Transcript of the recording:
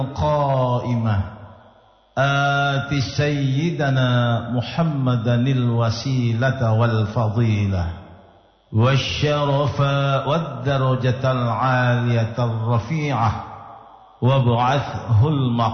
قائمة آت سيدنا محمدا الوسيلة والفضيلة والشرف والدرجة العالية الرفيعة وابعثه